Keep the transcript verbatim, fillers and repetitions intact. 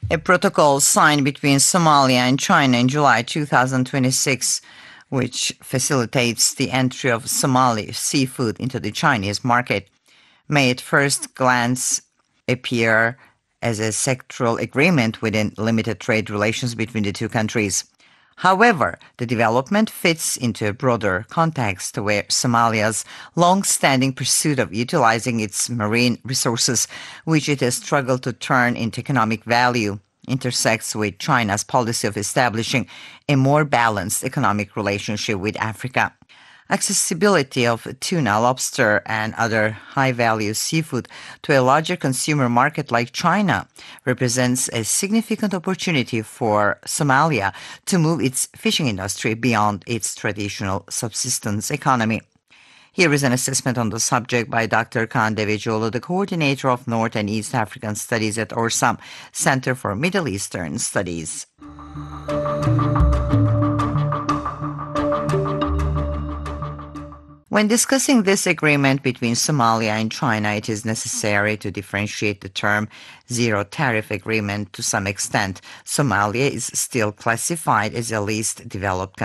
A protocol signed between Somalia and China in July two thousand twenty-six, which facilitates the entry of Somali seafood into the Chinese market, may at first glance appear as a sectoral agreement within limited trade relations between the two countries. However, the development fits into a broader context where Somalia's long-standing pursuit of utilizing its marine resources, which it has struggled to turn into economic value, intersects with China's policy of establishing a more balanced economic relationship with Africa. Accessibility of tuna, lobster, and other high-value seafood to a larger consumer market like China represents a significant opportunity for Somalia to move its fishing industry beyond its traditional subsistence economy. Here is an assessment on the subject by Doctor Kaan Devecioğlu, the coordinator of North and East African Studies at Orsam Center for Middle Eastern Studies. When discussing this agreement between Somalia and China, it is necessary to differentiate the term zero tariff agreement to some extent. Somalia is still classified as a least developed country.